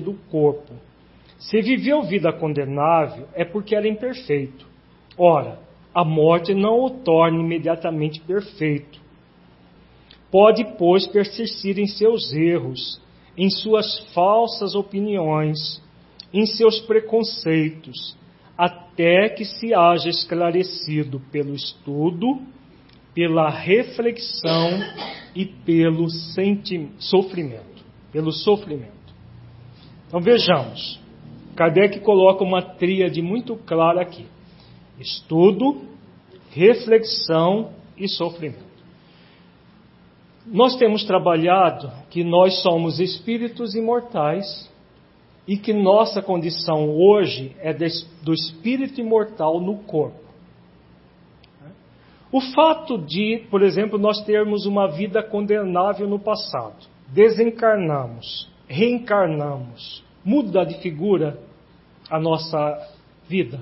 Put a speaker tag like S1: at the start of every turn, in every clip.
S1: do corpo. Se viveu vida condenável, é porque era imperfeito. Ora, a morte não o torna imediatamente perfeito. Pode, pois, persistir em seus erros, em suas falsas opiniões, em seus preconceitos, até que se haja esclarecido pelo estudo, pela reflexão e pelo sofrimento. Então vejamos, Kardec coloca uma tríade muito clara aqui: estudo, reflexão e sofrimento. Nós temos trabalhado que nós somos espíritos imortais e que nossa condição hoje é do espírito imortal no corpo. O fato de, por exemplo, nós termos uma vida condenável no passado, desencarnamos, reencarnamos, muda de figura a nossa vida.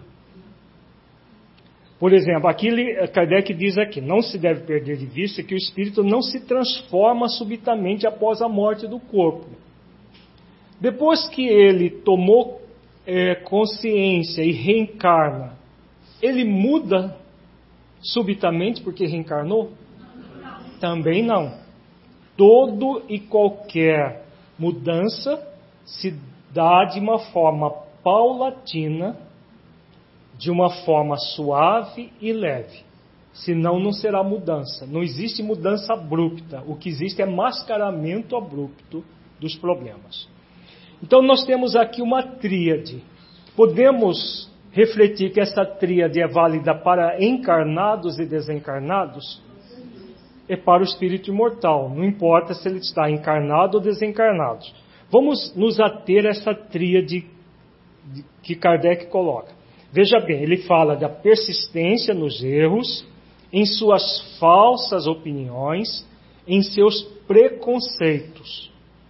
S1: Por exemplo, aqui Kardec diz aqui, não se deve perder de vista que o espírito não se transforma subitamente após a morte do corpo. Depois que ele tomou consciência e reencarna, ele muda subitamente porque reencarnou? Também não. Todo e qualquer mudança se dá de uma forma paulatina, de uma forma suave e leve. Senão não será mudança. Não existe mudança abrupta. O que existe é mascaramento abrupto dos problemas. Então nós temos aqui uma tríade. Podemos refletir que essa tríade é válida para encarnados e desencarnados? É para o espírito imortal. Não importa se ele está encarnado ou desencarnado. Vamos nos ater a essa tríade que Kardec coloca. Veja bem, ele fala da persistência nos erros, em suas falsas opiniões, em seus preconceitos.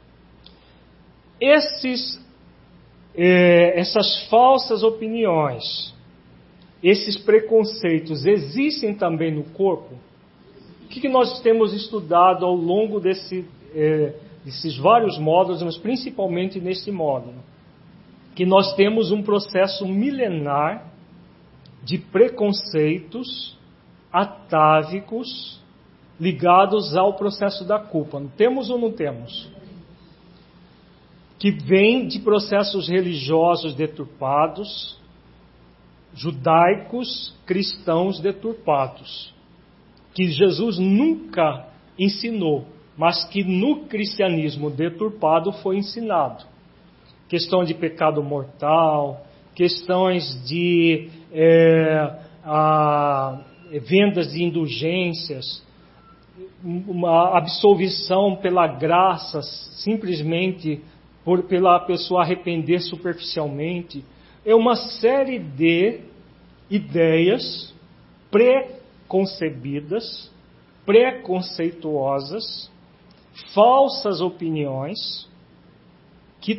S1: Essas falsas opiniões, esses preconceitos existem também no corpo? O que nós temos estudado ao longo desses vários módulos, mas principalmente nesse módulo? Que nós temos um processo milenar de preconceitos atávicos ligados ao processo da culpa. Não temos ou não temos? Que vem de processos religiosos deturpados, judaicos, cristãos deturpados, que Jesus nunca ensinou, mas que no cristianismo deturpado foi ensinado. Questão de pecado mortal, questões de vendas de indulgências, uma absolvição pela graça, simplesmente pela pessoa arrepender superficialmente. É uma série de ideias preconcebidas, preconceituosas, falsas opiniões, que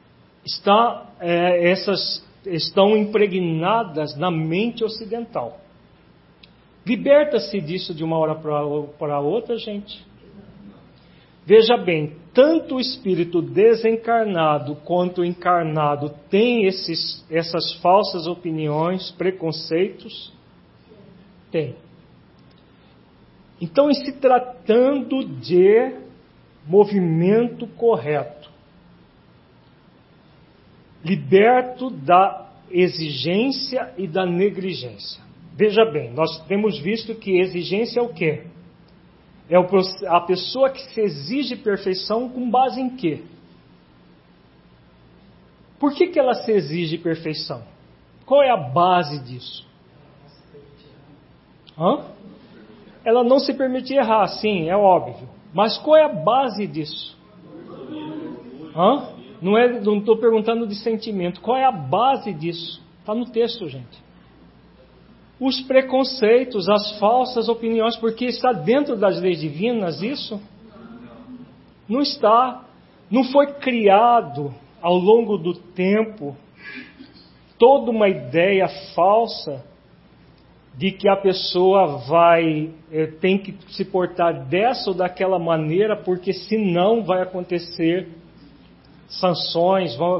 S1: estão impregnadas na mente ocidental. Liberta-se disso de uma hora para outra, gente. Veja bem, tanto o espírito desencarnado quanto o encarnado tem essas falsas opiniões, preconceitos? Tem. Então, em se tratando de movimento correto, liberto da exigência e da negligência. Veja bem, nós temos visto que exigência é o quê? É a pessoa que se exige perfeição com base em quê? Por que ela se exige perfeição? Qual é a base disso? Ela não se permite errar, sim, é óbvio. Mas qual é a base disso? Não estou perguntando de sentimento. Qual é a base disso? Está no texto, gente. Os preconceitos, as falsas opiniões, porque está dentro das leis divinas isso? Não está. Não foi criado ao longo do tempo toda uma ideia falsa de que a pessoa tem que se portar dessa ou daquela maneira, porque senão vai acontecer sanções,